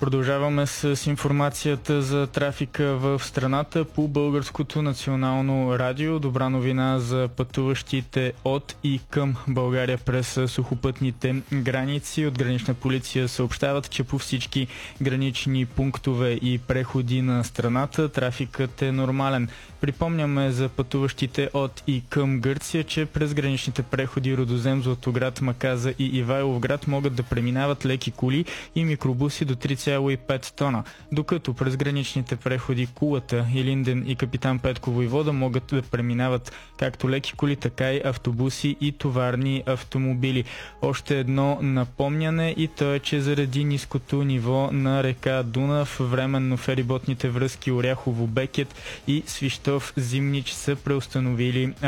Продължаваме с информацията за трафика в страната по Българското национално радио. Добра новина за пътуващите от и към България през сухопътните граници. От Гранична полиция съобщават, че по всички гранични пунктове и преходи на страната трафикът е нормален. Припомняме за пътуващите от и към Гърция, че през граничните преходи Рудозем, Златоград, Маказа и Ивайловград могат да преминават леки коли и микробуси до 3,5 тона, докато през граничните преходи Кулата, Илинден и Капитан Петко войвода могат да преминават както леки коли, така и автобуси и товарни автомобили. Още едно напомняне и то е, че заради ниското ниво на река Дунав, временно фериботните връзки Оряхово-Бекет и Свищов-Зимнич са преустановили